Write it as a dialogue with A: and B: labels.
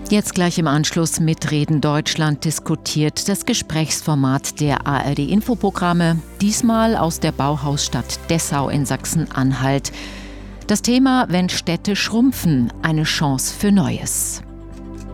A: Jetzt gleich im Anschluss Mitreden Deutschland diskutiert, das Gesprächsformat der ARD-Infoprogramme, diesmal aus der Bauhausstadt Dessau in Sachsen-Anhalt. Das Thema: Wenn Städte schrumpfen, eine Chance für Neues.